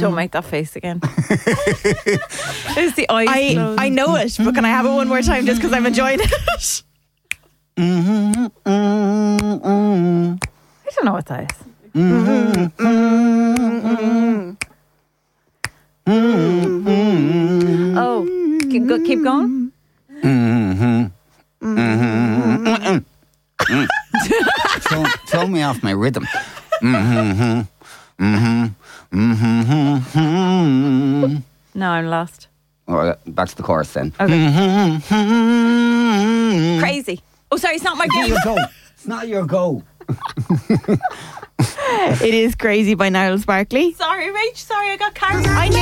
Don't make that face again. It's the eyes closed. I know it, but can I have it one more time just because I'm enjoying it? I don't know what that is. Oh, keep going. Throw me off my rhythm. No, I'm lost. Or back to the chorus then. Okay. Crazy. Oh, sorry, it's not my game. Go. It's not your go. It is Crazy by Niall Sparkley. Sorry, Rach. Sorry, I got carried. I knew